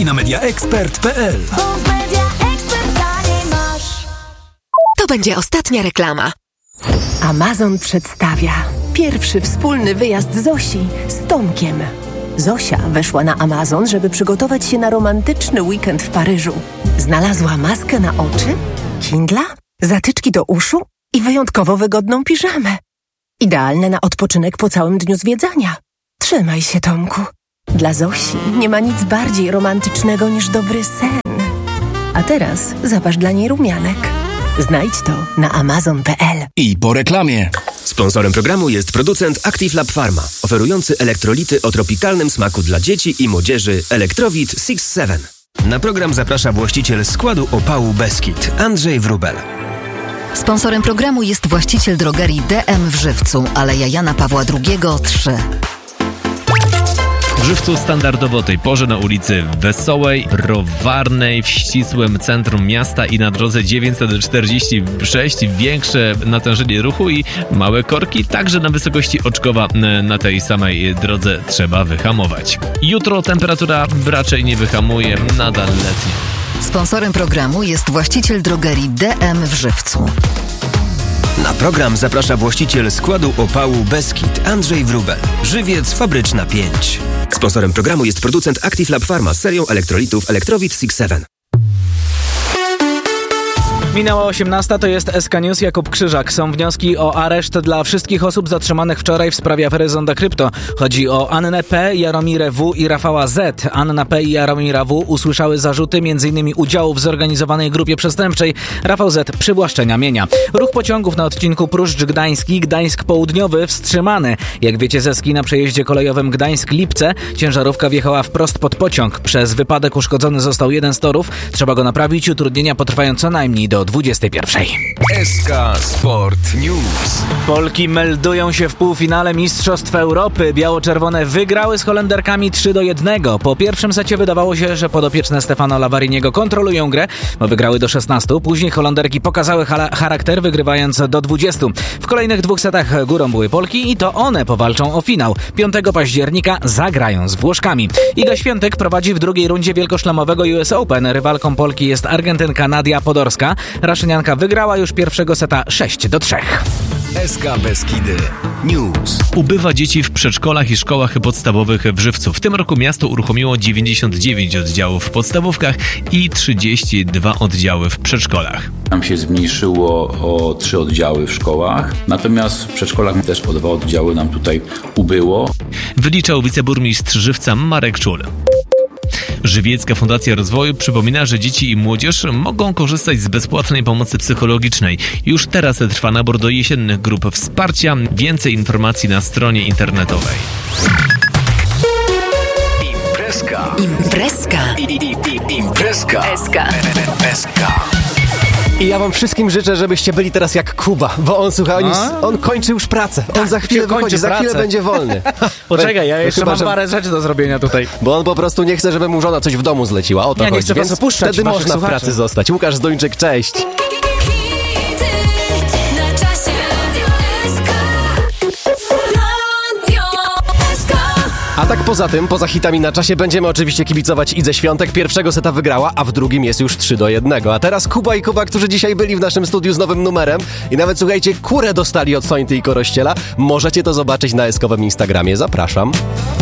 i na mediaexpert.pl. To będzie ostatnia reklama. Amazon przedstawia pierwszy wspólny wyjazd Zosi z Tomkiem. Zosia weszła na Amazon, żeby przygotować się na romantyczny weekend w Paryżu. Znalazła maskę na oczy, Kindla, zatyczki do uszu i wyjątkowo wygodną piżamę. Idealne na odpoczynek po całym dniu zwiedzania. Trzymaj się, Tomku. Dla Zosi nie ma nic bardziej romantycznego niż dobry sen. A teraz zapasz dla niej rumianek. Znajdź to na amazon.pl. I po reklamie. Sponsorem programu jest producent Active Lab Pharma, oferujący elektrolity o tropikalnym smaku dla dzieci i młodzieży Elektrowit 6-7. Na program zaprasza właściciel składu opału Beskid, Andrzej Wróbel. Sponsorem programu jest właściciel drogerii DM w Żywcu, Aleja Jana Pawła II 3. W Żywcu standardowo o tej porze na ulicy Wesołej, Browarnej, w ścisłym centrum miasta i na drodze 946 większe natężenie ruchu i małe korki, także na wysokości Oczkowa na tej samej drodze trzeba wyhamować. Jutro temperatura raczej nie wyhamuje, nadal letnia. Sponsorem programu jest właściciel drogerii DM w Żywcu. Na program zaprasza właściciel składu opału Beskid, Andrzej Wróbel. Żywiec Fabryczna 5. Sponsorem programu jest producent Active Lab Pharma z serią elektrolitów Elektrowit 6-7. Minęła 18, to jest SK News, Jakub Krzyżak. Są wnioski o areszt dla wszystkich osób zatrzymanych wczoraj w sprawie afery Zonda Krypto. Chodzi o Annę P., Jaromirę W. i Rafała Z. Anna P. i Jaromira W. usłyszały zarzuty m.in. udziału w zorganizowanej grupie przestępczej, Rafał Z. przywłaszczenia mienia. Ruch pociągów na odcinku Pruszcz-Gdański, Gdańsk Południowy wstrzymany. Jak wiecie, ze Ski na przejeździe kolejowym Gdańsk-Lipce ciężarówka wjechała wprost pod pociąg. Przez wypadek uszkodzony został jeden z torów. Trzeba go naprawić. Utrudnienia potrwają co najmniej do 21. SK Sport News. Polki meldują się w półfinale Mistrzostw Europy. Biało-czerwone wygrały z Holenderkami 3-1. Po pierwszym secie wydawało się, że podopieczne Stefano Lavariniego kontrolują grę, bo wygrały do 16. Później Holenderki pokazały charakter, wygrywając do 20. W kolejnych dwóch setach górą były Polki i to one powalczą o finał. 5 października zagrają z Włoszkami. Iga Świątek prowadzi w drugiej rundzie wielkoszlemowego US Open. Rywalką Polki jest Argentynka Nadia Podorska. Raszynianka wygrała już pierwszego seta 6-3. SK Beskidy News. Ubywa dzieci w przedszkolach i szkołach podstawowych w Żywcu. W tym roku miasto uruchomiło 99 oddziałów w podstawówkach i 32 oddziały w przedszkolach. Nam się zmniejszyło o 3 oddziały w szkołach, natomiast w przedszkolach też o 2 oddziały nam tutaj ubyło. Wyliczał wiceburmistrz Żywca Marek Czul. Żywiecka Fundacja Rozwoju przypomina, że dzieci i młodzież mogą korzystać z bezpłatnej pomocy psychologicznej. Już teraz trwa nabór do jesiennych grup wsparcia. Więcej informacji na stronie internetowej. Imprezka. I ja wam wszystkim życzę, żebyście byli teraz jak Kuba, bo on, słuchaj, on kończy już pracę. On za chwilę wychodzi, za chwilę będzie wolny. Poczekaj, ja jeszcze mam parę rzeczy do zrobienia tutaj. Bo on po prostu nie chce, żeby mu żona coś w domu zleciła. O to ja chodzi. Nie chcę was opuszczać, wtedy można w pracy zostać. Łukasz Zduńczyk, cześć. A tak poza tym, poza hitami na czasie, będziemy oczywiście kibicować Idze Świątek. Pierwszego seta wygrała, a w drugim jest już 3-1. A teraz Kuba i Kuba, którzy dzisiaj byli w naszym studiu z nowym numerem i nawet, słuchajcie, kurę dostali od Sońty i Korościela. Możecie to zobaczyć na eskowym Instagramie. Zapraszam.